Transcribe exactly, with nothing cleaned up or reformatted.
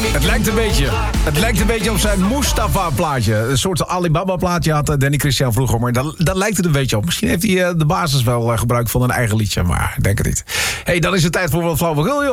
Het lijkt een beetje, het lijkt een beetje op zijn Mustafa-plaatje. Een soort Alibaba-plaatje had Danny Christian vroeger. Maar daar, daar lijkt het een beetje op. Misschien heeft hij uh, de basis wel uh, gebruikt van een eigen liedje. Maar ik denk het niet. Hey, dan is het tijd voor wat flauwekul, joh.